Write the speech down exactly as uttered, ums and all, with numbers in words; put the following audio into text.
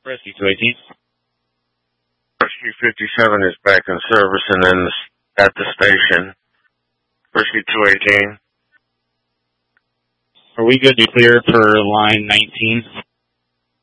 Rescue two eighteen. Rescue fifty-seven is back in service and then at the station. Rescue two eighteen. Are we good to clear for line nineteen?